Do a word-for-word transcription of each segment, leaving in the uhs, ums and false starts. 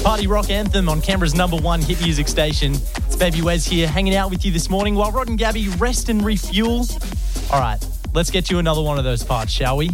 Party rock anthem on Canberra's number one hit music station. It's Baby Wes here, hanging out with you this morning while Rod and Gabby rest and refuel. All right, let's get you another one of those parts, shall we?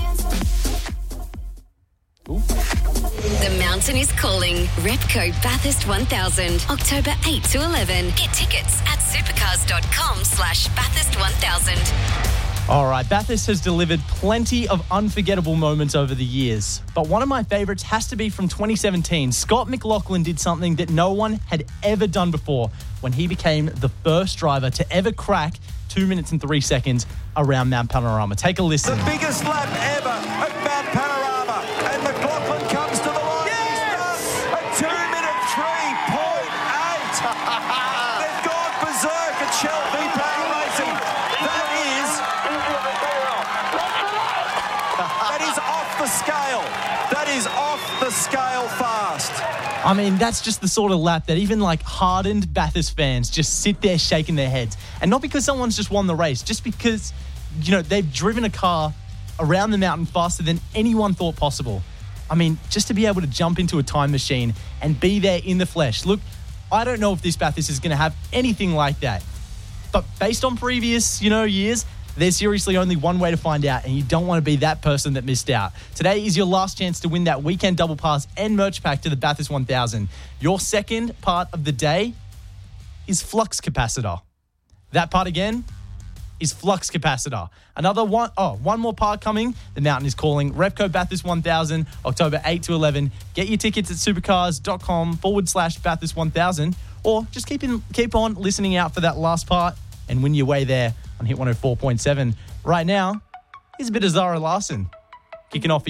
Ooh. The Mountain is calling. Repco Bathurst one thousand, October eighth to eleven. Get tickets at supercars.com slash Bathurst 1000. All right, Bathurst has delivered plenty of unforgettable moments over the years, but one of my favourites has to be from twenty seventeen. Scott McLaughlin did something that no one had ever done before when he became the first driver to ever crack two minutes and three seconds around Mount Panorama. Take a listen. The biggest lap ever at Mount Panorama, and McLaughlin comes to the line. Yes! A two minute three point eight. They've gone berserk at Shell V-Power Racing. That is... That is off the scale. That is off the scale fast. I mean, that's just the sort of lap that even like hardened Bathurst fans just sit there shaking their heads. And not because someone's just won the race, just because, you know, they've driven a car around the mountain faster than anyone thought possible. I mean, just to be able to jump into a time machine and be there in the flesh. Look, I don't know if this Bathurst is going to have anything like that. But based on previous, you know, years, there's seriously only one way to find out, and you don't want to be that person that missed out. Today is your last chance to win that weekend double pass and merch pack to the Bathurst one thousand. Your second part of the day is flux capacitor. That part again is flux capacitor. Another one, oh, one more part coming. The Mountain is calling. Repco Bathurst one thousand, October eighth to eleven. Get your tickets at supercars.com forward slash Bathurst 1000, or just keep in, keep on listening out for that last part and win your way there on Hit one oh four point seven. Right now, here's a bit of Zara Larsson kicking off.